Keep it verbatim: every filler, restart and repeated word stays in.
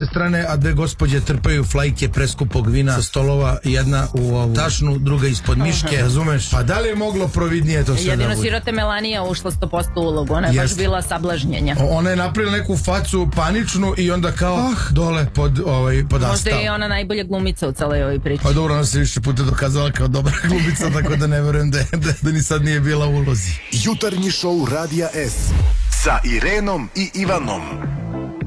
strane, a dve gospođe trpaju flajke preskupog vina sa stolova, jedna u ovu tašnu, druga ispod miške, razumeš? Pa da li je moglo providnije to sve da bude? Jedino sirote Melanija ušla sto posto ulogu, ona je baš bila sablažnjenja. Ona je napravila neku facu paničnu i onda kao, ah, dole pod, ovaj, pod astal. Možda je ona najbolja glumica u celoj ovoj priči. Pa dobro, ona se više puta dokazala kao dobra glumica, tako da ne verujem da, da, da ni sad nije bila u ulozi. Jutarnji šou Radija S sa Irenom i Ivanom.